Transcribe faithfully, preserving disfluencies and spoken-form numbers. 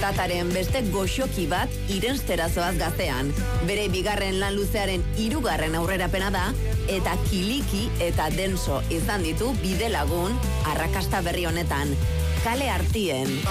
Tataren beste goxoki bat Irenstera zoaz Gaztean. Bere bigarren lan luzearen hirugarren aurrerapena da, eta kiliki eta denso izan ditu bidelagun arrakasta berri honetan. Kale Artien.